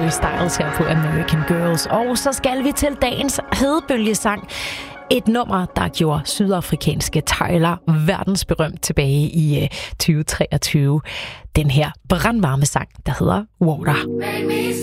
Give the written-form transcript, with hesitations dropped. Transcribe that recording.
Harry Styles her på American Girls. Og så skal vi til dagens hedebølgesang. Et nummer, der gjorde sydafrikanske Tyler verdensberømt tilbage i 2023. Den her brandvarme sang, der hedder Water.